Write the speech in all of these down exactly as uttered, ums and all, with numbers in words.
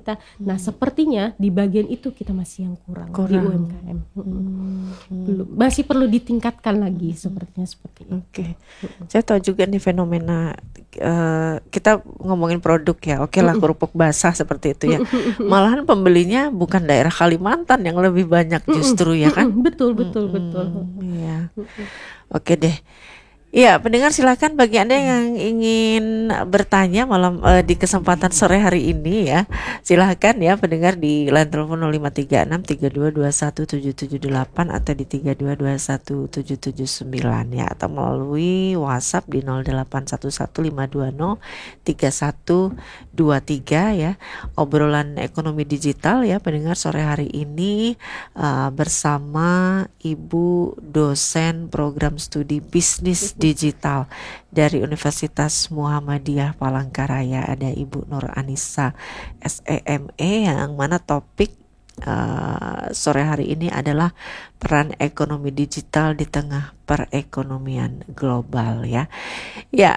kita. Nah sepertinya di bagian itu kita masih yang kurang, kurang. di U M K M. Hmm. Belum, masih perlu ditingkatkan lagi sepertinya seperti itu. Oke, okay. Saya tahu juga nih fenomena uh, kita ngomongin produk ya, oke okay lah kerupuk basah seperti itu ya. Malahan pembelinya bukan daerah Kalimantan yang lebih banyak justru ya kan? Betul betul mm-hmm. betul. Iya, oke deh. Iya, pendengar silakan bagi Anda yang ingin bertanya malam uh, di kesempatan sore hari ini ya. Silakan ya pendengar di line telepon nol lima tiga enam tiga dua dua satu tujuh tujuh delapan atau di tiga dua dua satu tujuh tujuh sembilan ya, atau melalui WhatsApp di nol delapan satu satu lima dua nol tiga satu dua tiga ya. Obrolan ekonomi digital ya pendengar sore hari ini uh, bersama Ibu dosen program studi bisnis digital dari Universitas Muhammadiyah Palangkaraya, ada Ibu Nur Anissa S E M E, yang mana topik uh, sore hari ini adalah peran ekonomi digital di tengah perekonomian global ya. Ya,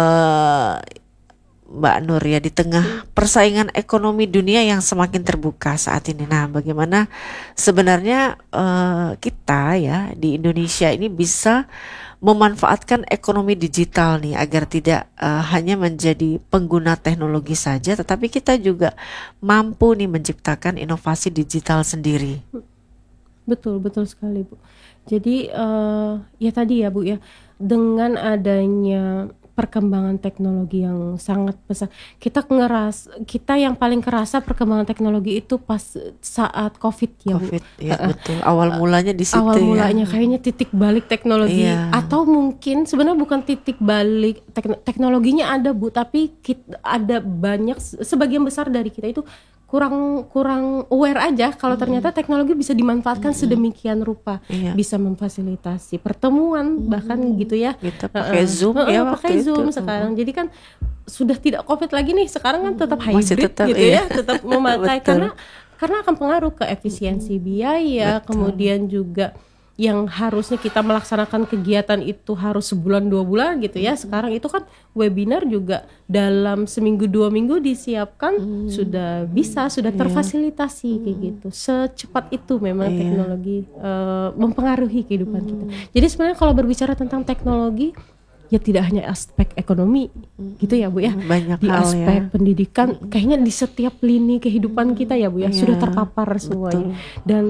uh, Mbak Nur ya, di tengah persaingan ekonomi dunia yang semakin terbuka saat ini. Nah, bagaimana sebenarnya uh, kita ya di Indonesia ini bisa memanfaatkan ekonomi digital nih agar tidak uh, hanya menjadi pengguna teknologi saja, tetapi kita juga mampu nih menciptakan inovasi digital sendiri. Betul, betul sekali Bu. Jadi uh, ya tadi ya Bu ya, dengan adanya perkembangan teknologi yang sangat besar, kita ngeras kita yang paling kerasa perkembangan teknologi itu pas saat COVID ya Bu. COVID, ya uh, betul. Awal mulanya di situ. Awal ya. mulanya kayaknya titik balik teknologi, iya. Atau mungkin sebenarnya bukan titik balik tek- teknologinya ada Bu, tapi kita, ada banyak sebagian besar dari kita itu kurang kurang aware aja kalau mm. ternyata teknologi bisa dimanfaatkan mm. sedemikian rupa, iya. Bisa memfasilitasi pertemuan mm. bahkan gitu ya. Kita pakai uh, Zoom uh, ya uh, pakai Zoom itu. sekarang. Jadi kan sudah tidak COVID lagi nih, sekarang kan tetap hybrid tetap, gitu iya. ya, tetap memakai karena karena akan pengaruh ke efisiensi mm. biaya, betul. Kemudian juga yang harusnya kita melaksanakan kegiatan itu harus sebulan dua bulan gitu ya, sekarang itu kan webinar juga dalam seminggu dua minggu disiapkan, hmm. sudah bisa sudah terfasilitasi yeah. kayak gitu. Secepat itu memang yeah. teknologi uh, mempengaruhi kehidupan hmm. kita. Jadi sebenarnya kalau berbicara tentang teknologi ya tidak hanya aspek ekonomi hmm. gitu ya Bu ya, banyak di hal aspek ya. Pendidikan, hmm. kayaknya di setiap lini kehidupan kita ya Bu ya, yeah. sudah terpapar semuanya. Betul. Dan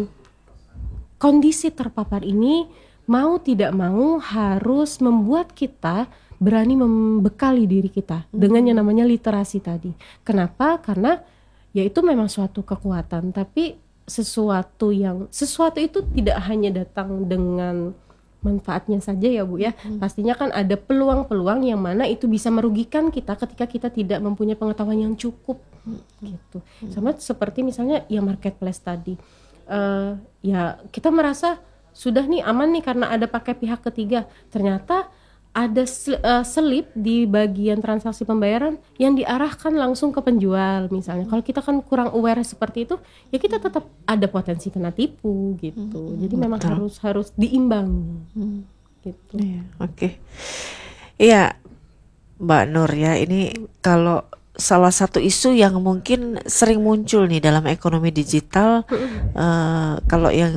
kondisi terpapar ini mau tidak mau harus membuat kita berani membekali diri kita hmm. dengan yang namanya literasi tadi. Kenapa? Karena ya itu memang suatu kekuatan, tapi sesuatu yang sesuatu itu tidak hanya datang dengan manfaatnya saja ya Bu ya. Hmm. Pastinya kan ada peluang-peluang yang mana itu bisa merugikan kita ketika kita tidak mempunyai pengetahuan yang cukup hmm. gitu. Hmm. Sama seperti misalnya yang marketplace tadi. Uh, ya kita merasa sudah nih aman nih karena ada pakai pihak ketiga, ternyata ada sel, uh, selip di bagian transaksi pembayaran yang diarahkan langsung ke penjual misalnya. Kalau kita kan kurang aware seperti itu, ya kita tetap ada potensi kena tipu gitu. Jadi betul. Memang harus harus diimbangi hmm. gitu. Iya, oke. Okay. Iya Mbak Nur ya, ini kalau salah satu isu yang mungkin sering muncul nih dalam ekonomi digital, uh, kalau yang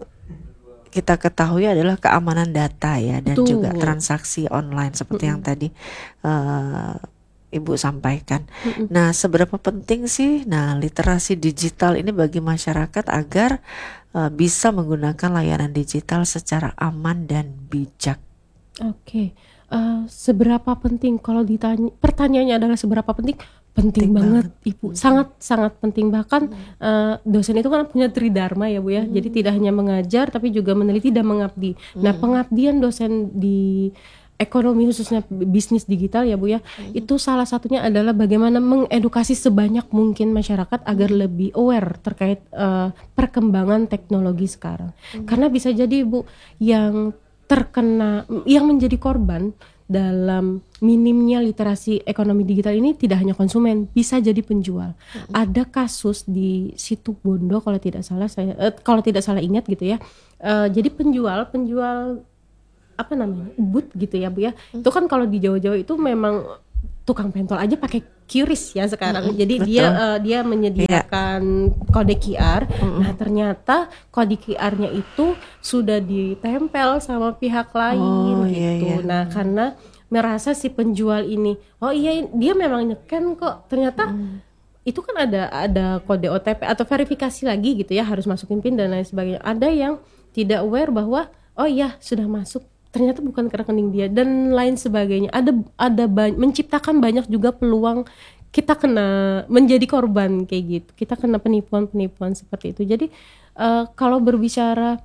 kita ketahui adalah keamanan data ya, dan Tuh. juga transaksi online seperti mm-hmm. yang tadi uh, Ibu sampaikan. Mm-hmm. Nah, seberapa penting sih nah literasi digital ini bagi masyarakat agar uh, bisa menggunakan layanan digital secara aman dan bijak? Oke. Okay. Uh, seberapa penting, kalau ditanya pertanyaannya adalah seberapa penting, penting, penting banget, banget Ibu, hmm. sangat sangat penting. Bahkan hmm. uh, dosen itu kan punya tridharma ya Bu ya, hmm. jadi tidak hanya mengajar tapi juga meneliti dan mengabdi. hmm. Nah, pengabdian dosen di ekonomi khususnya bisnis digital ya Bu ya, hmm. itu salah satunya adalah bagaimana mengedukasi sebanyak mungkin masyarakat agar hmm. lebih aware terkait uh, perkembangan teknologi sekarang. hmm. Karena bisa jadi Bu yang terkena, yang menjadi korban dalam minimnya literasi ekonomi digital ini tidak hanya konsumen, bisa jadi penjual. Mm-hmm. Ada kasus di Situ Bondo kalau tidak salah saya eh, kalau tidak salah ingat gitu ya. Uh, jadi penjual penjual apa namanya? Boot gitu ya Bu ya. Mm-hmm. Itu kan kalau di Jawa-Jawa itu memang tukang pentol aja pakai QRIS ya sekarang. Mm-mm, Jadi betul. dia uh, dia menyediakan yeah. kode Q R. Mm-mm. Nah ternyata kode Q R-nya itu sudah ditempel sama pihak lain oh, gitu. Iya, iya. Nah karena merasa si penjual ini, oh iya dia memang nyeken kok. Ternyata mm. itu kan ada ada kode O T P atau verifikasi lagi gitu ya, harus masukin PIN dan lain sebagainya. Ada yang tidak aware bahwa oh iya sudah masuk, ternyata bukan ke rekening dia dan lain sebagainya. Ada ada ba- menciptakan banyak juga peluang kita kena menjadi korban kayak gitu. Kita kena penipuan-penipuan seperti itu. Jadi uh, kalau berbicara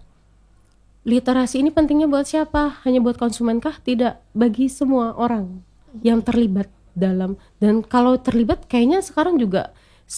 literasi ini pentingnya buat siapa? Hanya buat konsumen kah? Tidak, bagi semua orang yang terlibat dalam. Dan kalau terlibat kayaknya sekarang juga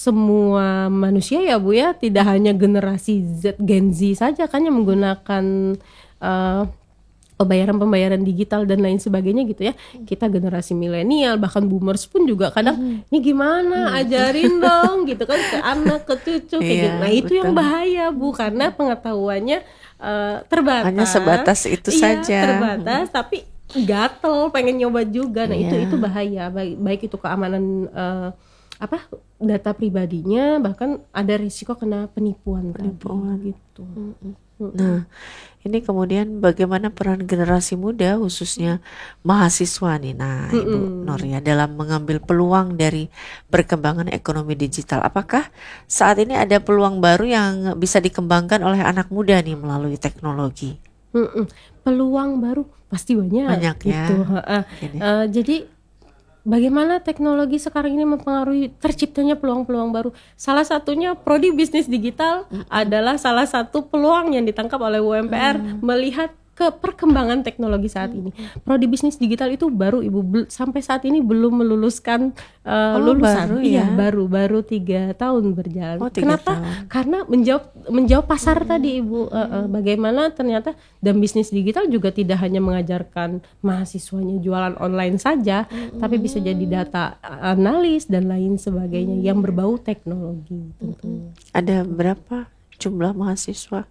semua manusia ya Bu ya, tidak hanya generasi Z, Gen Z saja kan yang menggunakan uh, pembayaran-pembayaran digital dan lain sebagainya gitu ya. Kita generasi milenial bahkan boomers pun juga kadang mm-hmm. ini gimana mm-hmm. ajarin dong gitu kan ke anak ke cucu kayak gitu. Nah itu betul. Yang bahaya Bu, karena pengetahuannya uh, terbatas. Hanya sebatas itu iya, saja. Terbatas mm-hmm. tapi gatel pengen nyoba juga. Nah yeah. itu itu bahaya, baik, baik itu keamanan uh, apa data pribadinya, bahkan ada risiko kena penipuan, penipuan. Tadi, gitu. Mm-hmm. Nah, ini kemudian bagaimana peran generasi muda khususnya mahasiswa nih, nah mm-hmm. Ibu Noria dalam mengambil peluang dari perkembangan ekonomi digital. Apakah saat ini ada peluang baru yang bisa dikembangkan oleh anak muda nih melalui teknologi? Mm-mm. Peluang baru pasti banyak. Banyak gitu. ya. Uh, jadi bagaimana teknologi sekarang ini mempengaruhi terciptanya peluang-peluang baru. Salah satunya prodi bisnis digital mm-hmm. adalah salah satu peluang yang ditangkap oleh U M P R mm. melihat ke perkembangan teknologi saat ini. Prodi bisnis digital itu baru Ibu bel- sampai saat ini belum meluluskan uh, oh, lulusan. Baru, ya? Iya, baru baru tiga tahun berjalan. Oh, tiga Kenapa? Tahun. Karena menjawab menjawab pasar hmm. tadi Ibu. Uh, uh, bagaimana ternyata dan bisnis digital juga tidak hanya mengajarkan mahasiswanya jualan online saja, hmm. tapi bisa jadi data analis dan lain sebagainya hmm. yang berbau teknologi. Tentunya. Ada berapa jumlah mahasiswa?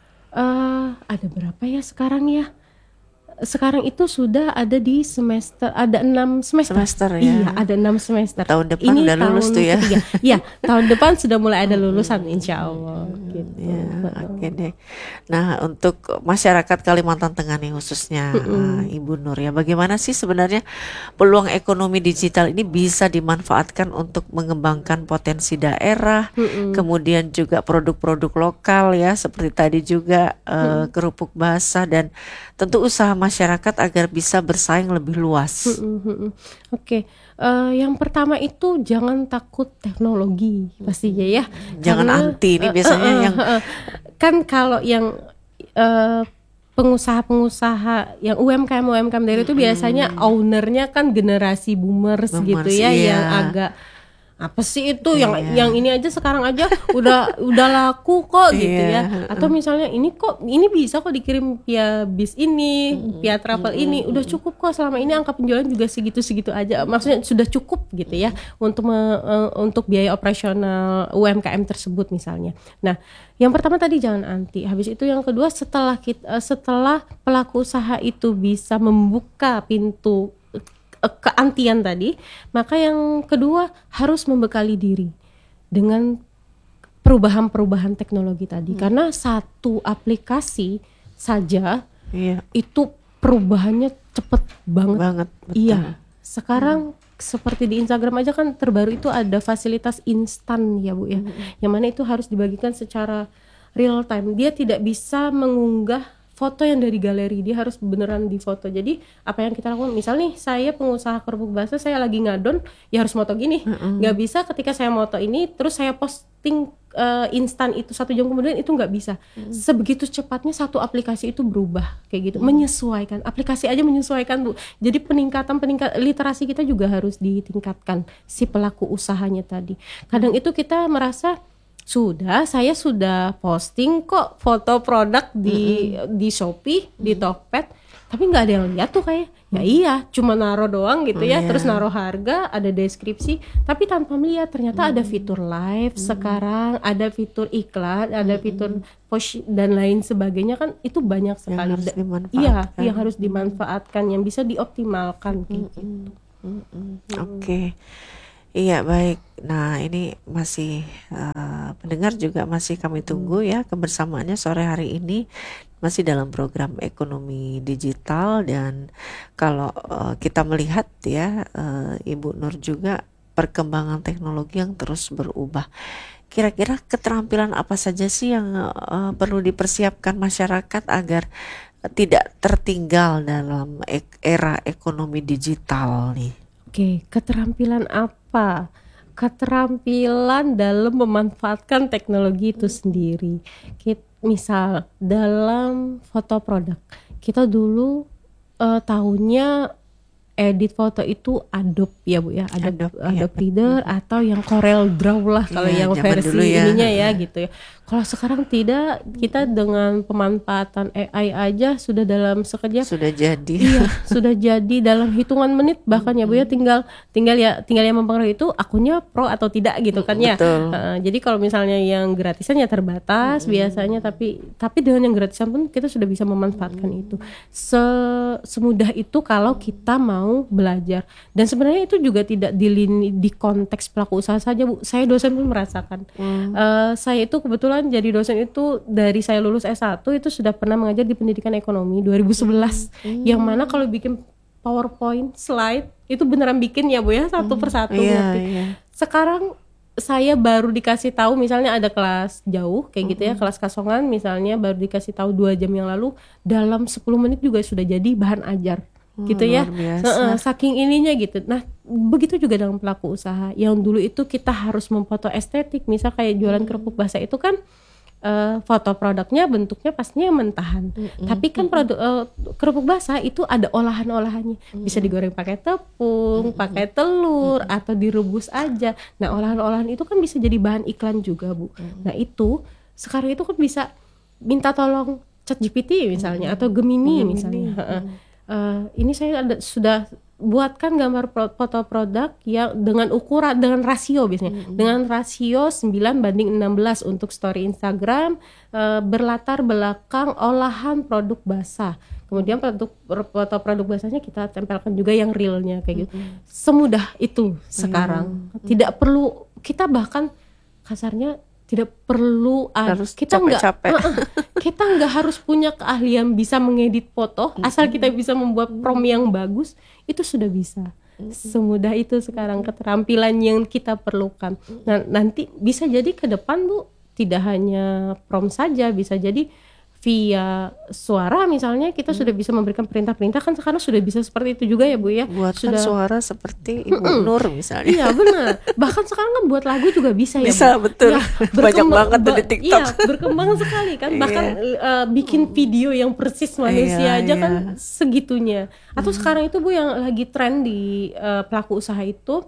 Uh, ada berapa ya sekarang ya? Sekarang itu sudah ada di semester, ada enam semester. Semester ya. Iya, ada enam semester. Tahun depan ini udah lulus tuh ya. Iya, tahun depan sudah mulai ada lulusan insya Allah. Gitu. Ya, oke okay deh. Nah, untuk masyarakat Kalimantan Tengah nih khususnya uh, Ibu Nur ya, bagaimana sih sebenarnya peluang ekonomi digital ini bisa dimanfaatkan untuk mengembangkan potensi daerah, Mm-mm. kemudian juga produk-produk lokal ya, seperti tadi juga uh, kerupuk basah dan tentu usaha masyarakat agar bisa bersaing lebih luas. Oke, okay. uh, yang pertama itu jangan takut teknologi pastinya ya. Jangan Karena, anti ini uh, biasanya uh, uh, yang uh, uh, kan kalau yang uh, pengusaha-pengusaha yang U M K M U M K M dari itu biasanya hmm. ownernya kan generasi boomers, boomers gitu ya, iya. yang agak apa sih itu yang yeah. yang ini aja sekarang aja udah udah laku kok gitu yeah. ya, atau misalnya ini kok ini bisa kok dikirim via bis ini mm-hmm. via travel mm-hmm. ini udah cukup kok selama ini angka penjualan juga segitu-segitu aja, maksudnya sudah cukup gitu ya untuk me, uh, untuk biaya operasional U M K M tersebut misalnya. Nah yang pertama tadi jangan anti, habis itu yang kedua setelah kita, uh, setelah pelaku usaha itu bisa membuka pintu keantian tadi, maka yang kedua harus membekali diri dengan perubahan-perubahan teknologi tadi, hmm. karena satu aplikasi saja iya. itu perubahannya cepet banget. banget iya. Sekarang hmm. seperti di Instagram aja kan terbaru itu ada fasilitas instan ya Bu ya, hmm. yang mana itu harus dibagikan secara real time. Dia tidak bisa mengunggah foto yang dari galeri, dia harus beneran difoto. Jadi apa yang kita lakukan, misal nih saya pengusaha kerupuk basah, saya lagi ngadon, ya harus moto gini. Mm-hmm. Gak bisa ketika saya moto ini terus saya posting uh, instan itu satu jam kemudian, itu nggak bisa. Mm-hmm. Sebegitu cepatnya satu aplikasi itu berubah kayak gitu, mm-hmm. menyesuaikan. Aplikasi aja menyesuaikan Bu. Jadi peningkatan peningkat literasi kita juga harus ditingkatkan si pelaku usahanya tadi. Kadang itu kita merasa sudah saya sudah posting kok foto produk di mm-hmm. di Shopee, mm-hmm. di Tokped, tapi nggak ada yang lihat tuh kayak ya iya cuma naruh doang gitu ya, yeah. terus naruh harga, ada deskripsi, tapi tanpa melihat ternyata mm-hmm. ada fitur live mm-hmm. sekarang, ada fitur iklan, ada mm-hmm. fitur push dan lain sebagainya, kan itu banyak sekali. Yang harus dimanfaatkan. Iya, yang harus dimanfaatkan, yang bisa dioptimalkan kayak mm-hmm. gitu. Mm-hmm. Oke. Okay. Iya, baik. Nah, ini masih eh, pendengar juga masih kami tunggu ya kebersamaannya sore hari ini masih dalam program ekonomi digital. Dan kalau eh, kita melihat ya, eh, Ibu Nur juga perkembangan teknologi yang terus berubah. Kira-kira keterampilan apa saja sih yang eh, perlu dipersiapkan masyarakat agar tidak tertinggal dalam ek- era ekonomi digital nih? Oke, keterampilan apa? Keterampilan dalam memanfaatkan teknologi itu sendiri. Kit, misal dalam foto produk, kita dulu eh, tahunya edit foto itu Adobe ya Bu ya, Adobe Adobe, iya, Adobe Reader atau yang Corel Draw lah kalau Iya, yang zaman versi dulu ya. ininya ya gitu ya. Kalau sekarang tidak, kita dengan pemanfaatan A I aja sudah dalam sekejap Sudah jadi. iya, sudah jadi dalam hitungan menit bahkan ya Bu ya, tinggal tinggal ya tinggal yang mempengaruhi itu akunnya pro atau tidak gitu kan ya. Betul. Heeh, jadi kalau misalnya yang gratisan ya terbatas biasanya, tapi tapi dengan yang gratisan pun kita sudah bisa memanfaatkan itu. Se- semudah itu kalau kita mau belajar. Dan sebenarnya itu juga tidak di lini, di konteks pelaku usaha saja Bu. Saya dosen pun merasakan. Eh, saya itu kebetulan jadi dosen itu dari saya lulus S satu itu sudah pernah mengajar di pendidikan ekonomi dua ribu sebelas, yang mana kalau bikin PowerPoint slide itu beneran bikin ya Bu ya, satu persatu Iya, ngerti. iya. Sekarang saya baru dikasih tahu misalnya ada kelas jauh kayak gitu ya, kelas Kasongan misalnya baru dikasih tahu dua jam yang lalu, dalam sepuluh menit juga sudah jadi bahan ajar. Oh, Gitu ya. luar biasa. Heeh, saking ininya gitu. Nah, begitu juga dalam pelaku usaha. Yang dulu itu kita harus memfoto estetik, misal kayak jualan kerupuk basah itu kan eh, foto produknya bentuknya pastinya mentahan. Tapi kan produk eh, kerupuk basah itu ada olahan-olahannya. Bisa digoreng pakai tepung, pakai telur atau direbus aja. Nah, olahan-olahan itu kan bisa jadi bahan iklan juga, Bu. Nah, itu sekarang itu kan bisa minta tolong ChatGPT misalnya atau Gemini, Gemini. misalnya. Heeh. Eh, ini saya ada, sudah buatkan gambar pro- foto produk yang dengan ukuran dengan rasio biasanya dengan rasio sembilan banding enam belas untuk story Instagram, eh, berlatar belakang olahan produk basah, kemudian produk foto produk basahnya kita tempelkan juga yang realnya kayak gitu. Semudah itu sekarang. Tidak perlu kita, bahkan kasarnya tidak perlu ad- Harus kita nggak capek-capek. uh-uh, kita nggak harus punya keahlian bisa mengedit foto, asal kita bisa membuat prompt yang bagus itu sudah bisa. Semudah itu sekarang keterampilan yang kita perlukan. Nah, nanti bisa jadi ke depan Bu tidak hanya prompt saja, bisa jadi via suara misalnya kita sudah bisa memberikan perintah-perintah, kan sekarang sudah bisa seperti itu juga ya Bu ya. Buatkan Sudah suara seperti Ibu Nur misalnya. Iya benar. Bahkan sekarang kan buat lagu juga bisa ya. Bisa, Bu? betul. Ya, Banyak berkembang- banget tuh di ba- TikTok. Iya, berkembang sekali kan. Bahkan Iya. eh, bikin video yang persis manusia Iya, aja iya. kan segitunya. Atau sekarang itu Bu yang lagi tren di eh, pelaku usaha itu,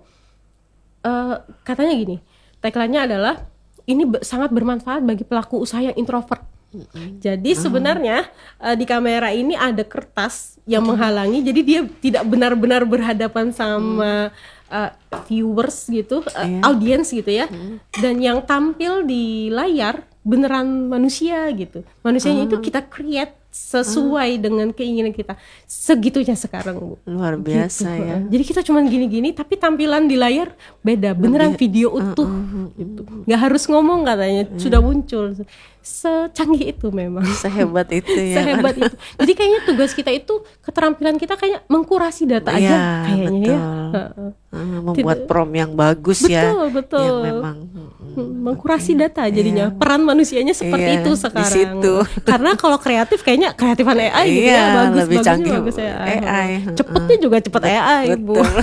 eh, katanya gini, tagline-nya adalah ini be- sangat bermanfaat bagi pelaku usaha yang introvert. Jadi sebenarnya uh, di kamera ini ada kertas yang menghalangi, jadi dia tidak benar-benar berhadapan sama uh, viewers gitu, uh, Iya. audiens gitu ya. Dan yang tampil di layar beneran manusia gitu. Manusianya itu kita create sesuai dengan keinginan kita. Segitunya sekarang Bu. Luar biasa Gitu, ya. heeh. Jadi kita cuman gini-gini tapi tampilan di layar beda, beneran video utuh gitu. Nggak harus ngomong katanya, sudah muncul. Secanggih itu memang. Sehebat itu ya. Sehebat itu. Jadi kayaknya tugas kita itu, keterampilan kita kayak mengkurasi data aja Iya, kayaknya ya. betul. Heeh. Eh, membuat Tidak- prom yang bagus ya. Betul, betul. Yang memang Hmm, mengkurasi data jadinya. Peran manusianya seperti Iya, itu di sekarang. situ. Karena kalau kreatif kayaknya kreatifan A I gitu Iya, ya, bagus lebih bagusnya canggih bagus A I. A I, Cepetnya juga cepet A I, Bu. betul.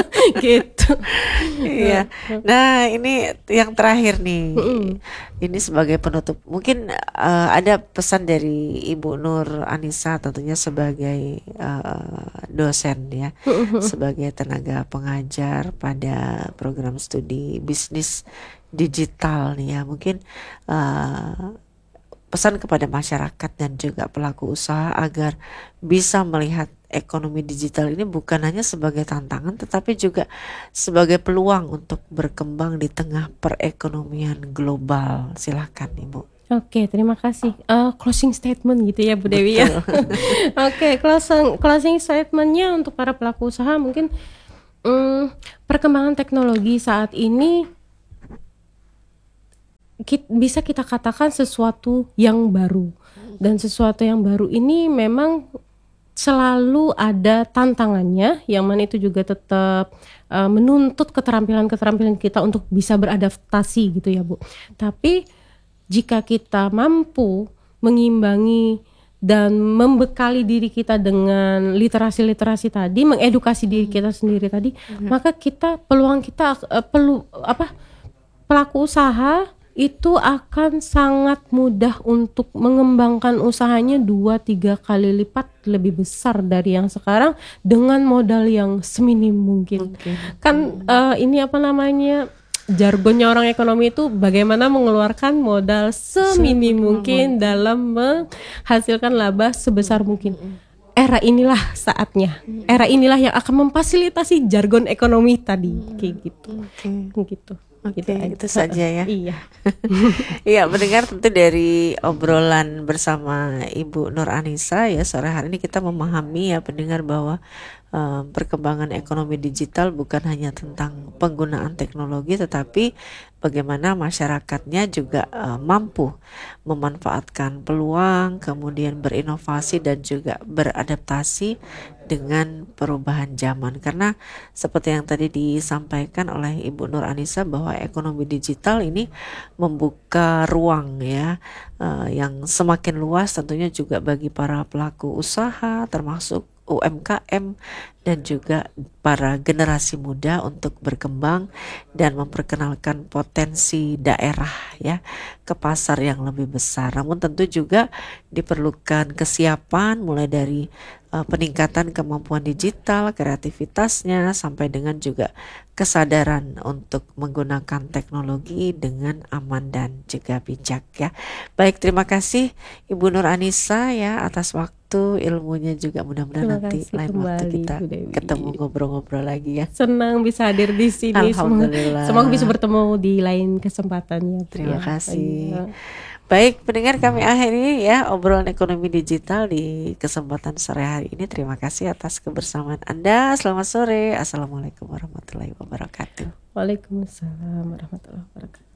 Gitu. Iya. Nah, ini yang terakhir nih. Ini sebagai penutup. Mungkin eh, ada pesan dari Ibu Nur Anissa tentunya sebagai eh, dosen ya, sebagai tenaga pengajar pada program studi bisnis digital nih ya. Mungkin eh, pesan kepada masyarakat dan juga pelaku usaha agar bisa melihat ekonomi digital ini bukan hanya sebagai tantangan tetapi juga sebagai peluang untuk berkembang di tengah perekonomian global. Silakan Ibu. Oke, terima kasih. Eh, closing statement gitu ya Bu Dewi ya. Oke, closing closing statementnya untuk para pelaku usaha mungkin Hmm, perkembangan teknologi saat ini kit- bisa kita katakan sesuatu yang baru, dan sesuatu yang baru ini memang selalu ada tantangannya, yang mana itu juga tetap uh, menuntut keterampilan-keterampilan kita untuk bisa beradaptasi gitu ya Bu. Tapi jika kita mampu mengimbangi dan membekali diri kita dengan literasi-literasi tadi, mengedukasi diri kita sendiri tadi, maka kita peluang kita uh, perlu apa pelaku usaha itu akan sangat mudah untuk mengembangkan usahanya dua tiga kali lipat lebih besar dari yang sekarang dengan modal yang seminim mungkin. Mungkin. Kan uh, ini apa namanya, jargonnya orang ekonomi itu bagaimana mengeluarkan modal seminim mungkin dalam menghasilkan laba sebesar mungkin. Era inilah saatnya. Era inilah yang akan memfasilitasi jargon ekonomi tadi, kayak gitu. Oke. Gitu. Oke, Gitu aja. itu saja ya. Iya. Iya, mendengar tentu dari obrolan bersama Ibu Nur Anissa ya sore hari ini kita memahami ya pendengar bahwa eh, perkembangan ekonomi digital bukan hanya tentang penggunaan teknologi tetapi bagaimana masyarakatnya juga eh, mampu memanfaatkan peluang, kemudian berinovasi dan juga beradaptasi dengan perubahan zaman. Karena seperti yang tadi disampaikan oleh Ibu Nur Anissa bahwa ekonomi digital ini membuka ruang ya eh, yang semakin luas tentunya juga bagi para pelaku usaha termasuk U M K M dan juga para generasi muda untuk berkembang dan memperkenalkan potensi daerah ya ke pasar yang lebih besar. Namun tentu juga diperlukan kesiapan mulai dari uh, peningkatan kemampuan digital, kreativitasnya sampai dengan juga kesadaran untuk menggunakan teknologi dengan aman dan juga bijak ya. Baik, terima kasih Ibu Nur Anissa ya atas waktu ilmunya juga, mudah-mudahan Terima nanti kasih lain waktu kembali, kita Bu Dewi. ketemu ngobrol-ngobrol lagi ya. Senang bisa hadir di sini. Semoga, Alhamdulillah. semoga bisa bertemu di lain kesempatannya. Bu, Terima ya. kasih. Iya. Baik, pendengar, kami akhiri ya obrolan ekonomi digital di kesempatan sore hari ini. Terima kasih atas kebersamaan Anda. Selamat sore. Assalamualaikum warahmatullahi wabarakatuh. Waalaikumsalam warahmatullahi wabarakatuh.